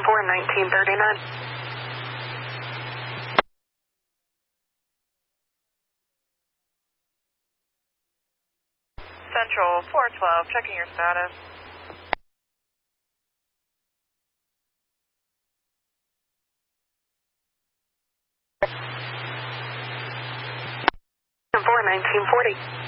1939. Central 412, checking your status. Four 1940.